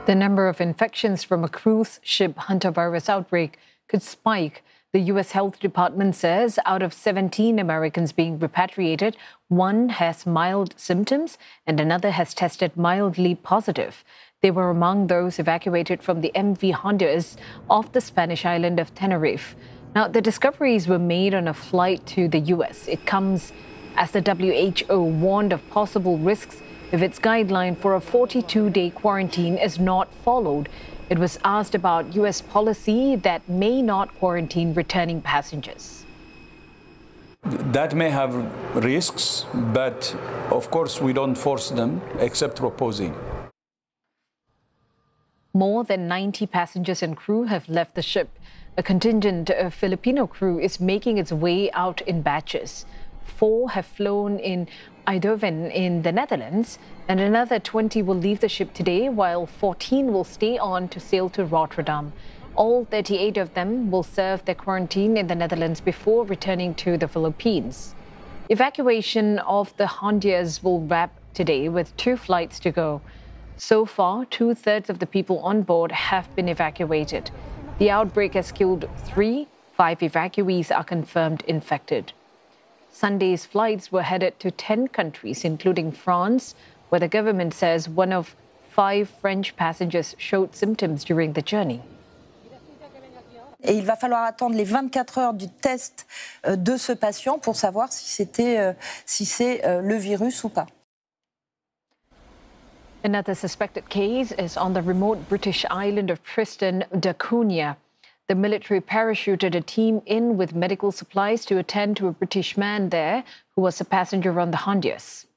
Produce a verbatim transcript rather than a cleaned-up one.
The number of infections from a cruise ship hantavirus outbreak could spike. The U S Health Department says out of seventeen Americans being repatriated, one has mild symptoms and another has tested mildly positive. They were among those evacuated from the M V Honduras off the Spanish island of Tenerife. Now, the discoveries were made on a flight to the U S. It comes as the W H O warned of possible risks if its guideline for a forty-two day quarantine is not followed. It was asked about U S policy that may not quarantine returning passengers. That may have risks, but of course we don't force them except proposing. More than ninety passengers and crew have left the ship. A contingent of Filipino crew is making its way out in batches. Four have flown in Eindhoven in the Netherlands, and another twenty will leave the ship today, while fourteen will stay on to sail to Rotterdam. All thirty-eight of them will serve their quarantine in the Netherlands before returning to the Philippines. Evacuation of the Honduras will wrap today with two flights to go. So far, two-thirds of the people on board have been evacuated. The outbreak has killed three. Five evacuees are confirmed infected. Sunday's flights were headed to ten countries, including France, where the government says one of five French passengers showed symptoms during the journey. Et il va falloir attendre les vingt-quatre heures du test de ce patient pour savoir si c'était, si c'est le virus ou pas. Another suspected case is on the remote British island of Tristan da Cunha. The military parachuted a team in with medical supplies to attend to a British man there who was a passenger on the Honduras.